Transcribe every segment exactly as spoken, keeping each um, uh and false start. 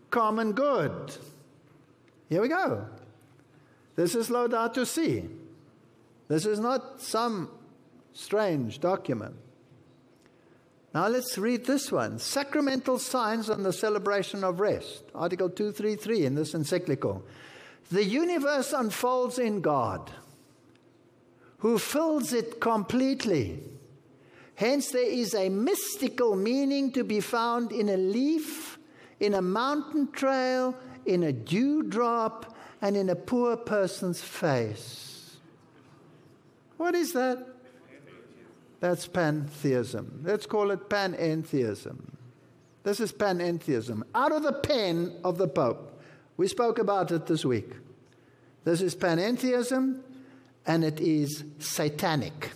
common good. Here we go. This is Laudato Si. This is not some strange document. Now let's read this one. Sacramental signs on the celebration of rest. Article two thirty-three in this encyclical. The universe unfolds in God, who fills it completely. Hence there is a mystical meaning to be found in a leaf, in a mountain trail, in a dewdrop, and in a poor person's face. What is that? That's pantheism. Let's call it panentheism. This is panentheism. Out of the pen of the Pope. We spoke about it this week. This is panentheism, and it is satanic.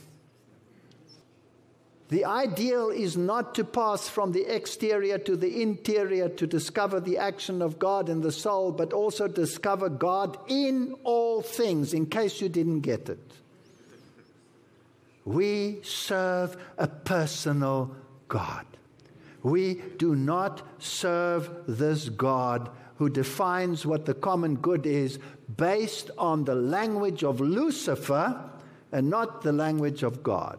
The ideal is not to pass from the exterior to the interior to discover the action of God in the soul, but also discover God in all things, in case you didn't get it. We serve a personal God. We do not serve this God who defines what the common good is based on the language of Lucifer and not the language of God.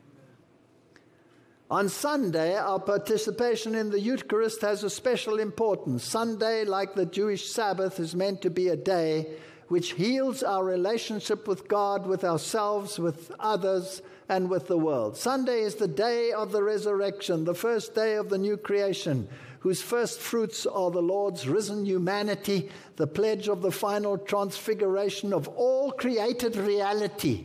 On Sunday, our participation in the Eucharist has a special importance. Sunday, like the Jewish Sabbath, is meant to be a day which heals our relationship with God, with ourselves, with others, and with the world. Sunday is the day of the resurrection, the first day of the new creation, whose first fruits are the Lord's risen humanity, the pledge of the final transfiguration of all created reality.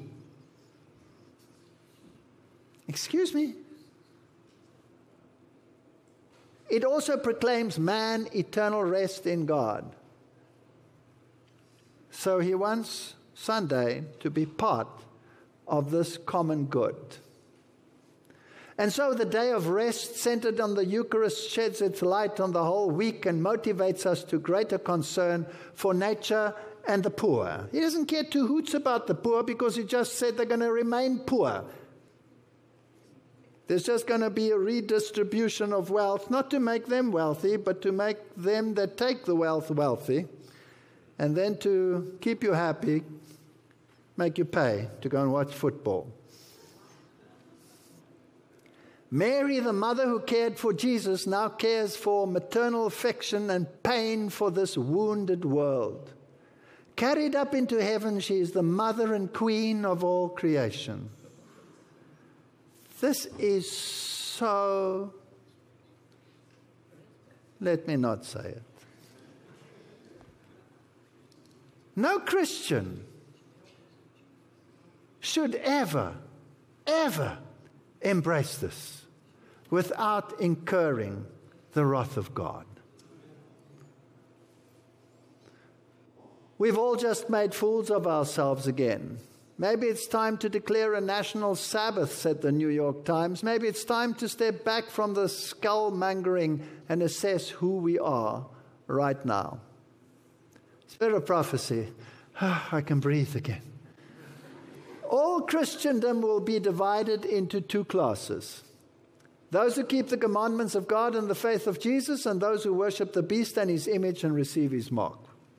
Excuse me? It also proclaims man eternal rest in God. So he wants Sunday to be part of this common good. And so the day of rest centered on the Eucharist sheds its light on the whole week and motivates us to greater concern for nature and the poor. He doesn't care two hoots about the poor because he just said they're going to remain poor. There's just going to be a redistribution of wealth, not to make them wealthy, but to make them that take the wealth wealthy, and then to keep you happy, make you pay to go and watch football. Mary, the mother who cared for Jesus, now cares for maternal affection and pain for this wounded world. Carried up into heaven, she is the mother and queen of all creation. This is so, let me not say it. No Christian should ever, ever embrace this without incurring the wrath of God. We've all just made fools of ourselves again. Maybe it's time to declare a national Sabbath, said the New York Times. Maybe it's time to step back from the skull-mongering and assess who we are right now. Spirit of prophecy. I can breathe again. All Christendom will be divided into two classes. Those who keep the commandments of God and the faith of Jesus, and those who worship the beast and his image and receive his mark.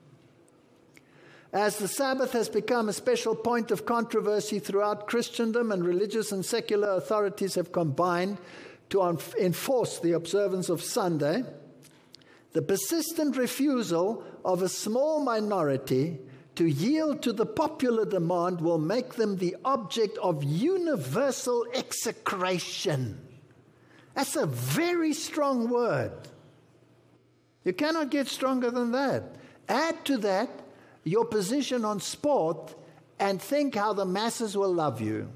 As the Sabbath has become a special point of controversy throughout Christendom, and religious and secular authorities have combined to enforce the observance of Sunday, the persistent refusal of a small minority to yield to the popular demand will make them the object of universal execration. That's a very strong word. You cannot get stronger than that. Add to that your position on sport, and think how the masses will love you.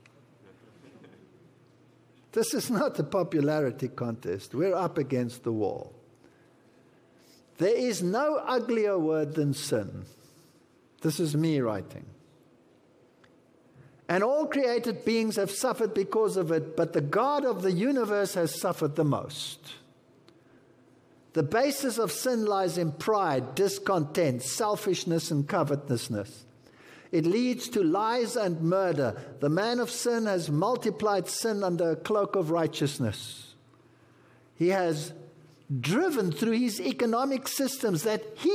This is not a popularity contest. We're up against the wall. There is no uglier word than sin. This is me writing. And all created beings have suffered because of it, but the God of the universe has suffered the most. The basis of sin lies in pride, discontent, selfishness, and covetousness. It leads to lies and murder. The man of sin has multiplied sin under a cloak of righteousness. He has driven through his economic systems that he